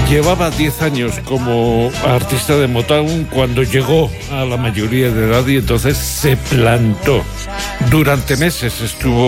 Llevaba 10 años como artista de Motown cuando llegó a la mayoría de edad y entonces se plantó. Durante meses estuvo